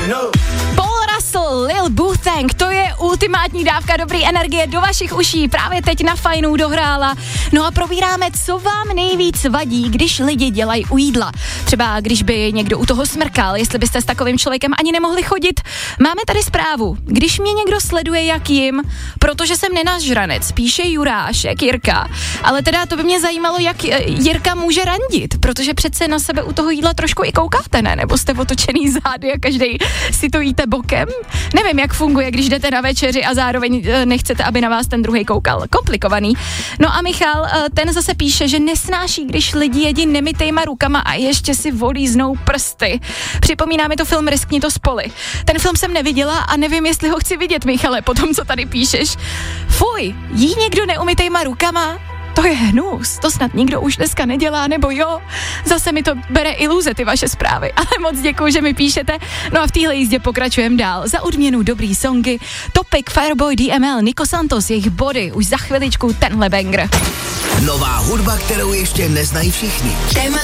Paul Russell, Lil Wu-Tang, to je ultimátní dávka dobrý energie do vašich uší. Právě teď na Fajnu dohrála. No a probíráme, co vám nejvíc vadí, když lidi dělají u jídla. Třeba když by někdo u toho smrkal, jestli byste s takovým člověkem ani nemohli chodit. Máme tady zprávu. Když mě někdo sleduje, jak jim, protože jsem nenažranec, píše Jurášek, Jirka. Ale teda to by mě zajímalo, jak Jirka může randit, protože přece na sebe u toho jídla trošku i koukáte, ne? Nebo jste otočený zády a každý si to jíte bokem. Nevím, jak funguje, když jdete na večeři a zároveň nechcete, aby na vás ten druhý koukal. Komplikovaný. No a Michal, ten zase píše, že nesnáší, když lidi jedí nemytejma rukama a ještě si volíznou prsty. Připomíná mi to film Riskni to spoli. Ten film jsem neviděla a nevím, jestli ho chci vidět, Michale, po tom, co tady píšeš. Fuj, jí někdo neumytejma rukama? To je hnus, to snad nikdo už dneska nedělá, nebo jo? Zase mi to bere iluze, ty vaše zprávy, ale moc děkuju, že mi píšete. No a v téhle jízdě pokračujeme dál. Za odměnu dobrý songy, Topic, Fireboy, DML, Nico Santos, jejich Body, už za chviličku tenhle banger. Nová hudba, kterou ještě neznají všichni. Téma